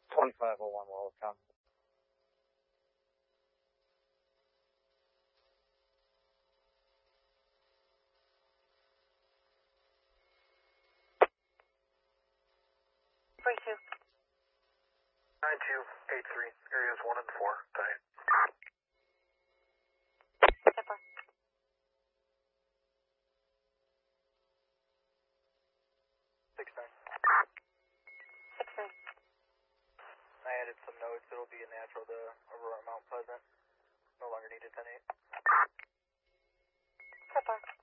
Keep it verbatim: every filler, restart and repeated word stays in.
twenty-five oh one, welcome. three two. nine two eight three, areas one and four, tight. Zipper. six nine. six nine. I added some notes, it'll be a natural to Aurora Mount Pleasant. No longer needed ten eight. Zipper.